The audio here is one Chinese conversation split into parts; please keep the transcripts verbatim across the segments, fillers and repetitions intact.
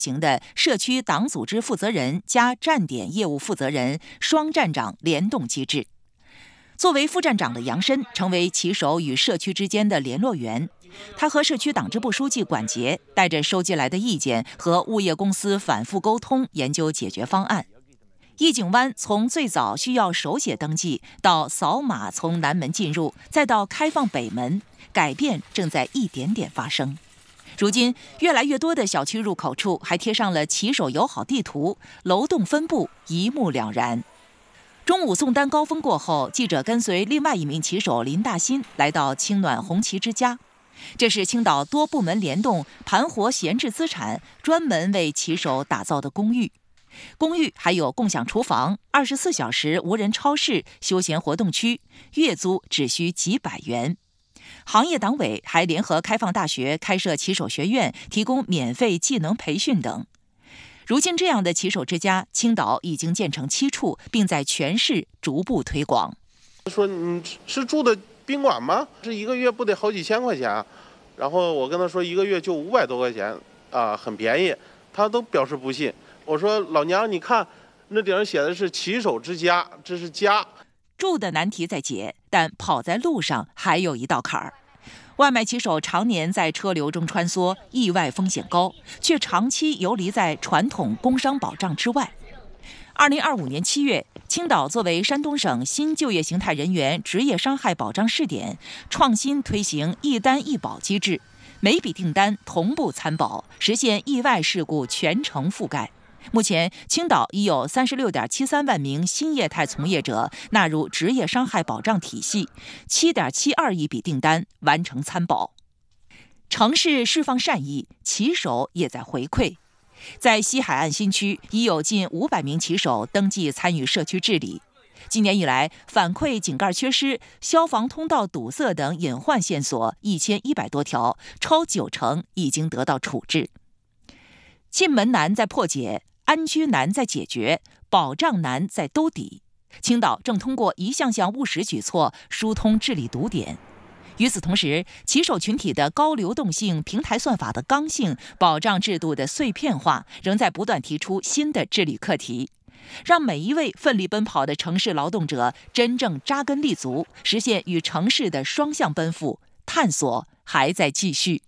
行的社区党组织负责人加站点业务负责人双站长联动机制。作为副站长的杨申成为骑手与社区之间的联络员，他和社区党支部书记管杰带着收集来的意见和物业公司反复沟通，研究解决方案。义景湾从最早需要手写登记，到扫码从南门进入，再到开放北门，改变正在一点点发生。如今，越来越多的小区入口处还贴上了骑手友好地图，楼栋分布一目了然。中午送单高峰过后，记者跟随另外一名骑手林大新来到青暖红旗之家。这是青岛多部门联动盘活闲置资产，专门为骑手打造的公寓。公寓还有共享厨房、二十四小时无人超市、休闲活动区，月租只需几百元。行业党委还联合开放大学开设骑手学院，提供免费技能培训等。如今，这样的骑手之家，青岛已经建成七处，并在全市逐步推广。 说你是住的宾馆吗？这一个月不得好几千块钱？然后我跟他说一个月就五百多块钱啊，很便宜。他都表示不信。我说老娘，你看那顶上写的是骑手之家，这是家。 住的难题在解，但跑在路上还有一道坎儿。外卖骑手常年在车流中穿梭，意外风险高，却长期游离在传统工伤保障之外。二零二五年七月，青岛作为山东省新就业形态人员职业伤害保障试点，创新推行一单一保机制，每笔订单同步参保，实现意外事故全程覆盖。目前，青岛已有三十六点七三万名新业态从业者纳入职业伤害保障体系，七点七二亿笔订单完成参保。城市释放善意，骑手也在回馈。在西海岸新区，已有近五百名骑手登记参与社区治理。今年以来，反馈井盖缺失、消防通道堵塞等隐患线索一千一百多条，超九成已经得到处置。进门难在破解，安居难在解决，保障难在兜底。青岛正通过一项项务实举措疏通治理堵点。与此同时，骑手群体的高流动性、平台算法的刚性、保障制度的碎片化，仍在不断提出新的治理课题，让每一位奋力奔跑的城市劳动者真正扎根立足，实现与城市的双向奔赴。探索还在继续。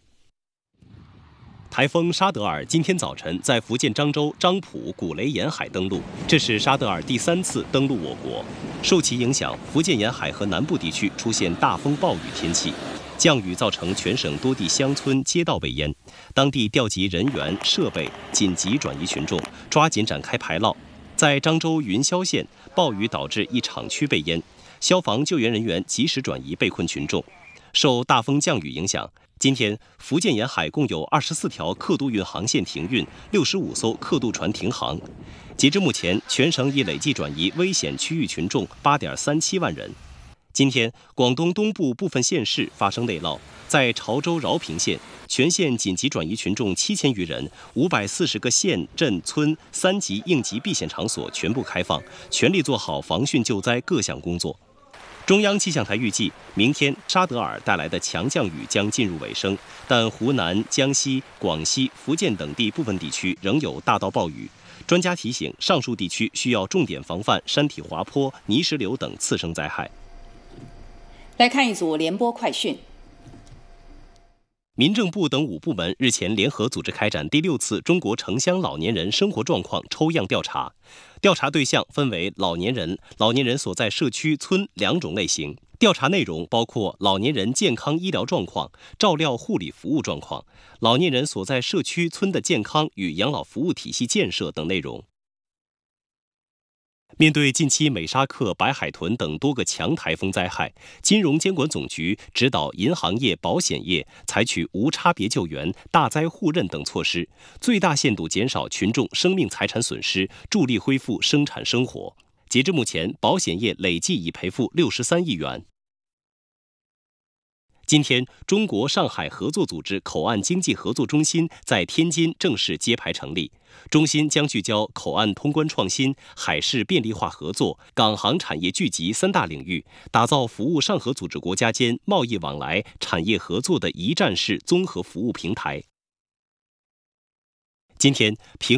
台风沙德尔今天早晨在福建漳州漳浦古雷沿海登陆，这是沙德尔第三次登陆我国。受其影响，福建沿海和南部地区出现大风暴雨天气，降雨造成全省多地乡村街道被淹，当地调集人员设备，紧急转移群众，抓紧展开排涝。在漳州云霄县，暴雨导致一厂区被淹，消防救援人员及时转移被困群众。受大风降雨影响，今天，福建沿海共有二十四条客渡运航线停运，六十五艘客渡船停航。截至目前，全省已累计转移危险区域群众八点三七万人。今天，广东东部部分县市发生内涝，在潮州饶平县，全县紧急转移群众七千余人，五百四十个县镇村三级应急避险场所全部开放，全力做好防汛救灾各项工作。中央气象台预计，明天沙德尔带来的强降雨将进入尾声，但湖南、江西、广西、福建等地部分地区仍有大到暴雨。专家提醒，上述地区需要重点防范山体滑坡、泥石流等次生灾害。 来看一组联播快讯。 民政部等五部门日前联合组织开展第六次中国城乡老年人生活状况抽样调查，调查对象分为老年人、老年人所在社区村两种类型。调查内容包括老年人健康医疗状况、照料护理服务状况、老年人所在社区村的健康与养老服务体系建设等内容。面对近期美沙克、白海豚等多个强台风灾害，金融监管总局指导银行业、保险业采取无差别救援、大灾互认等措施，最大限度减少群众生命财产损失，助力恢复生产生活。截至目前，保险业累计已赔付六十三亿元。今天，中国上海合作组织口岸经济合作中心在天津正式揭牌成立。中心将聚焦口岸通关创新、海事便利化合作、港航产业聚集三大领域，打造服务上合组织国家间贸易往来、产业合作的一站式综合服务平台。 今天平。